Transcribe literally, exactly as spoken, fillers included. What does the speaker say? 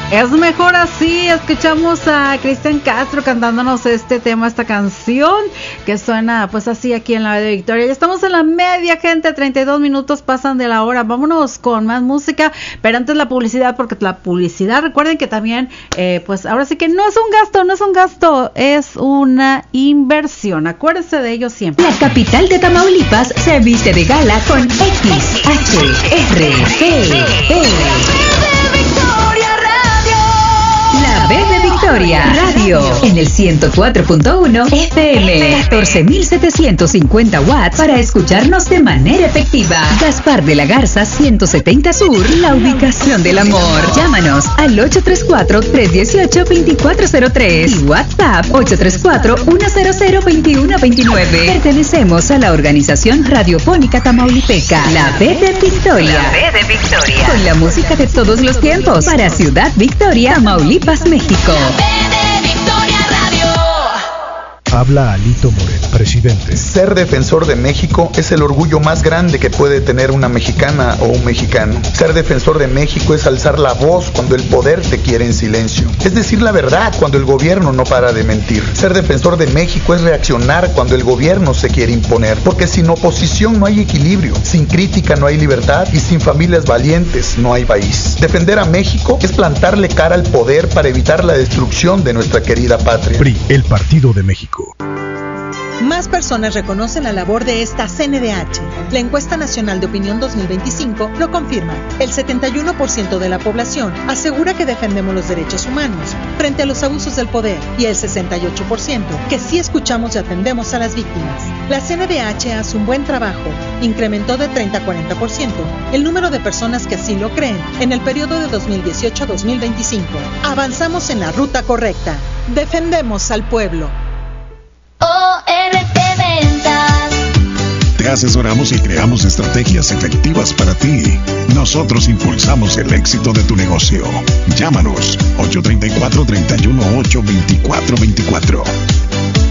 Es mejor así. Escuchamos a Cristian Castro cantándonos este tema, esta canción que suena pues así aquí en la B de Victoria. Ya estamos en la media, gente, treinta y dos minutos pasan de la hora. Vámonos con más música, pero antes la publicidad, porque la publicidad, recuerden que también eh, pues ahora sí que no es un gasto, no es un gasto, es una inversión. Acuérdense de ello siempre. La capital de Tamaulipas se viste de gala con X H R G E. La B de Victoria Radio en el ciento cuatro punto uno F M, catorce mil setecientos cincuenta watts para escucharnos de manera efectiva. Gaspar de la Garza ciento setenta Sur, la ubicación del amor. Llámanos al ocho tres cuatro, tres uno ocho, dos cuatro cero tres y WhatsApp ocho tres cuatro, uno cero cero, dos uno dos nueve. Pertenecemos a la organización radiofónica tamaulipeca, la B de Victoria. La B de Victoria. Con la música de todos los tiempos para Ciudad Victoria, Tamaulipas, México. Habla Alito Moreno, presidente. Ser defensor de México es el orgullo más grande que puede tener una mexicana o un mexicano. Ser defensor de México es alzar la voz cuando el poder te quiere en silencio. Es decir la verdad cuando el gobierno no para de mentir. Ser defensor de México es reaccionar cuando el gobierno se quiere imponer. Porque sin oposición no hay equilibrio, sin crítica no hay libertad y sin familias valientes no hay país. Defender a México es plantarle cara al poder para evitar la destrucción de nuestra querida patria. P R I, el Partido de México. Más personas reconocen la labor de esta C N D H. La encuesta nacional de opinión dos mil veinticinco lo confirma. El setenta y uno por ciento de la población asegura que defendemos los derechos humanos frente a los abusos del poder y el sesenta y ocho por ciento que sí escuchamos y atendemos a las víctimas. La C N D H hace un buen trabajo. Incrementó de treinta a cuarenta por ciento el número de personas que así lo creen en el periodo de dos mil dieciocho a dos mil veinticinco. Avanzamos en la ruta correcta. Defendemos al pueblo. O R T Ventas. Te asesoramos y creamos estrategias efectivas para ti. Nosotros impulsamos el éxito de tu negocio. Llámanos ocho tres cuatro, tres uno ocho, dos cuatro dos cuatro.